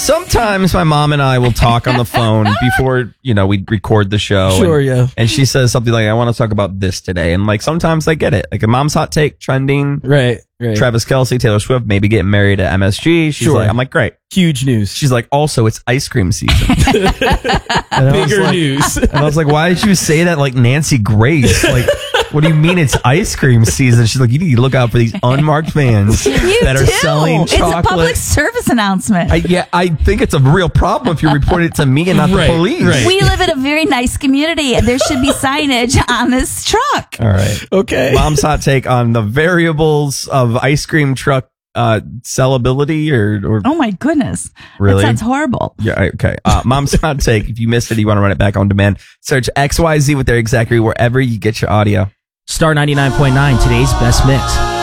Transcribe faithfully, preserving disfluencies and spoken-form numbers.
sometimes my mom and I will talk on the phone before, you know, we record the show. Sure, and, yeah. And she says something like, I want to talk about this today. And like, sometimes I get it. Like a mom's hot take trending. Right, right. Travis Kelce, Taylor Swift, maybe getting married at M S G. She's Sure. like, I'm like, great. Huge news. She's like, also, it's ice cream season. And I was Bigger like- news. And I was like, why did you say that like Nancy Grace? Like, what do you mean it's ice cream season? She's like, you need to look out for these unmarked vans You that are do. selling It's a public chocolate. service announcement. I, yeah, I think it's a real problem if you report it to me and not Right, the police. right. We live in a very nice community, and there should be signage on this truck. All right. Okay. Mom's hot take on the variables of ice cream truck uh, sellability or, or Oh my goodness. Really? That sounds horrible. yeah, okay. Uh, Mom's hot take. If you missed it, you want to run it back on demand. Search X Y Z with their exactly wherever you get your audio. Star ninety-nine point nine, today's best mix.